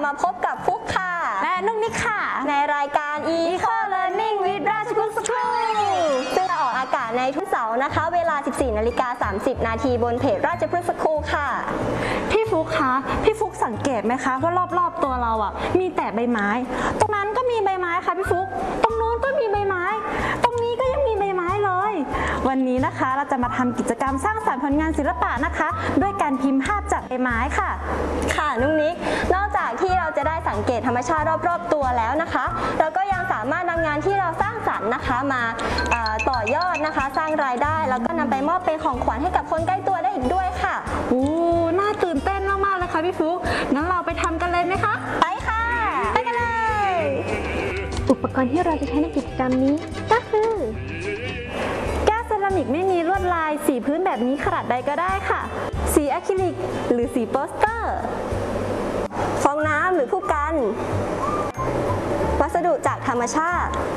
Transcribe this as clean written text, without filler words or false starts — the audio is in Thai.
มาพบกับฟุกค่ะและนุกนิกค่ะในรายการ Eco Learning with ราชพฤกษ์สคูลซึ่งจะออกอากาศในทุกเสาร์นะคะเวลา 14:30 น.บนเพจราชพฤกษ์สคูลค่ะพี่ฟุกคะพี่ฟุกสังเกตไหมคะว่ารอบๆตัวเราอ่ะมีแต่ใบไม้ตรงนั้นก็มีใบไม้ค่ะพี่ฟุกตรงนู้นก็มีใบไม้ตรงนี้ก็ยังมีใบไม้เลยวันนี้นะคะเราจะมาทำกิจกรรมสร้างสรรค์ผลงานศิลปะนะคะด้วยการพิมพ์ภาพจากใบไม้ค่ะค่ะนุ๊กนิกนอกจากที่เราจะได้สังเกตธรรมชาติรอบๆตัวแล้วนะคะเราก็ยังสามารถนำงานที่เราสร้างสรรค์นะคะมาต่อยอดนะคะสร้างรายได้แล้วก็นำไปมอบเป็นของขวัญให้กับคนใกล้ตัวได้อีกด้วยค่ะน่าตื่นเต้นมากๆเลยค่ะพี่ฟุกงั้นเราไปทำกันเลยไหมคะไปค่ะไปกันเลยอุปกรณ์ที่เราจะใช้ในกิจกรรมนี้ก็คือแก้วเซรามิกไม่มีลวดลายสีพื้นแบบนี้ขนาดใดก็ได้ค่ะสีอะคริลิกหรือสีโปสเตอร์ฟองน้ำหรือผู้กันวัสดุจากธรรมชาติ